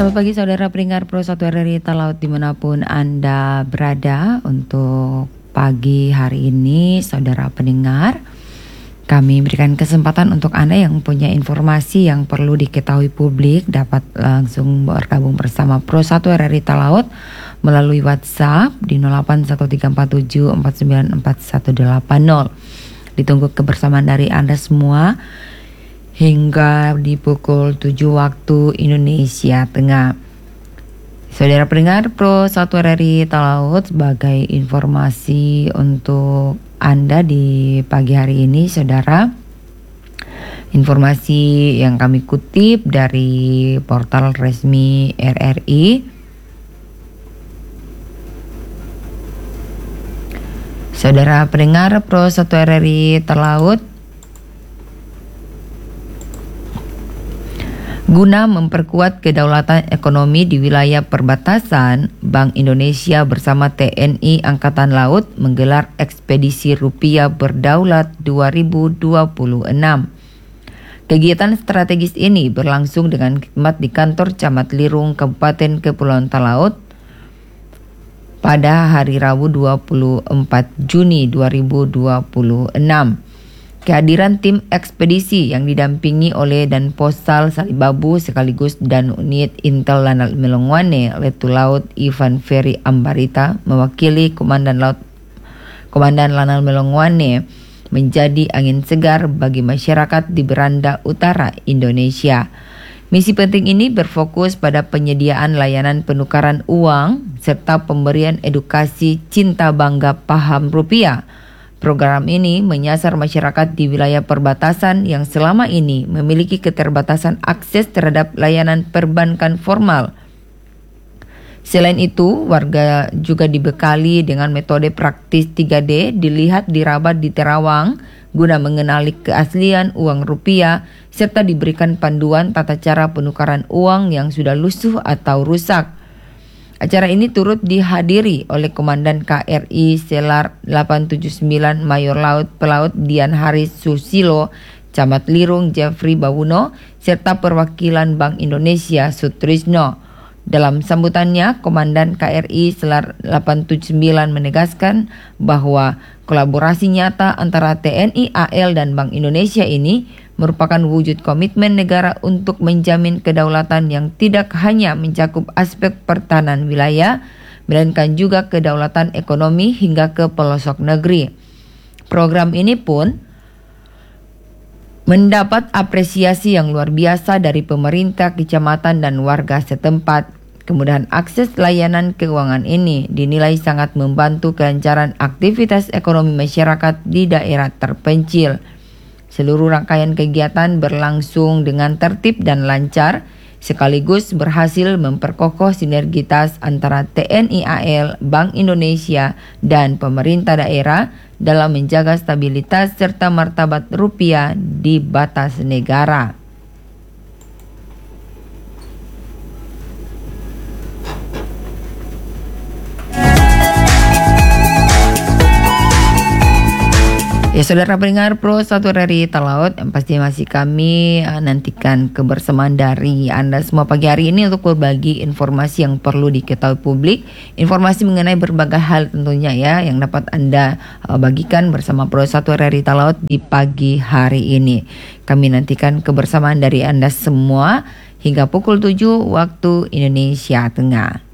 Selamat pagi saudara pendengar Pro 1 RRI Talaut dimanapun Anda berada. Untuk pagi hari ini saudara pendengar, kami berikan kesempatan untuk Anda yang punya informasi yang perlu diketahui publik dapat langsung bergabung bersama Pro 1 RRI Talaut melalui WhatsApp di 081347494180. Ditunggu kebersamaan dari Anda semua hingga di pukul 7 waktu Indonesia Tengah. Saudara pendengar Pro 1 RRI Talaut, sebagai informasi untuk Anda di pagi hari ini saudara, informasi yang kami kutip dari portal resmi RRI. Saudara pendengar Pro 1 RRI Talaut, guna memperkuat kedaulatan ekonomi di wilayah perbatasan, Bank Indonesia bersama TNI Angkatan Laut menggelar ekspedisi rupiah berdaulat 2026. Kegiatan strategis ini berlangsung dengan khidmat di kantor Camat Lirung, Kabupaten Kepulauan Talaut pada hari Rabu 24 Juni 2026. Kehadiran tim ekspedisi yang didampingi oleh Dan Posal Salibabu sekaligus dan unit Intel Lanal Melongwane Letu Laut Ivan Ferry Ambarita mewakili Komandan Lanal Melongwane menjadi angin segar bagi masyarakat di beranda utara Indonesia. Misi penting ini berfokus pada penyediaan layanan penukaran uang serta pemberian edukasi cinta bangga paham rupiah. Program ini menyasar masyarakat di wilayah perbatasan yang selama ini memiliki keterbatasan akses terhadap layanan perbankan formal. Selain itu, warga juga dibekali dengan metode praktis 3D dilihat dirabat di Terawang guna mengenali keaslian uang rupiah serta diberikan panduan tata cara penukaran uang yang sudah lusuh atau rusak. Acara ini turut dihadiri oleh Komandan KRI Selar 879 Mayor Laut Pelaut Dian Haris Susilo, Camat Lirung Jeffrey Bawuno, serta perwakilan Bank Indonesia Sutrisno. Dalam sambutannya, Komandan KRI Selar 879 menegaskan bahwa kolaborasi nyata antara TNI AL dan Bank Indonesia ini merupakan wujud komitmen negara untuk menjamin kedaulatan yang tidak hanya mencakup aspek pertahanan wilayah, melainkan juga kedaulatan ekonomi hingga ke pelosok negeri. Program ini pun mendapat apresiasi yang luar biasa dari pemerintah, kecamatan, dan warga setempat. Kemudahan akses layanan keuangan ini dinilai sangat membantu kelancaran aktivitas ekonomi masyarakat di daerah terpencil. Seluruh rangkaian kegiatan berlangsung dengan tertib dan lancar, sekaligus berhasil memperkokoh sinergitas antara TNI AL, Bank Indonesia, dan pemerintah daerah dalam menjaga stabilitas serta martabat rupiah di batas negara. Ya saudara pendengar Pro 1 RRI Talaut, yang pasti masih kami nantikan kebersamaan dari Anda semua pagi hari ini untuk berbagi informasi yang perlu diketahui publik, informasi mengenai berbagai hal tentunya ya yang dapat Anda bagikan bersama Pro 1 RRI Talaut di pagi hari ini. Kami nantikan kebersamaan dari Anda semua hingga pukul 7 waktu Indonesia Tengah.